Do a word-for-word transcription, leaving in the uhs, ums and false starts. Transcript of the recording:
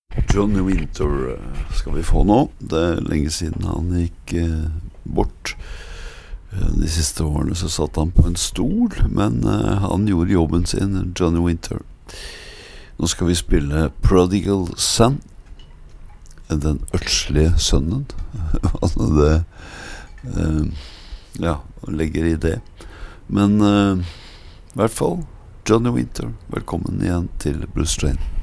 Johnny Winter eh, skal vi få nå. Det er lenge siden han gikk eh, bort. Eh, De siste årene så satt han på en stol, men eh, han gjorde jobben sin, Johnny Winter. Nå skal vi spille Prodigal Son, den ødslige sønnen. Altså det eh, ja, legger i det. Men eh, i hvert fall Johnny Winter, velkommen igjen til Blues Train.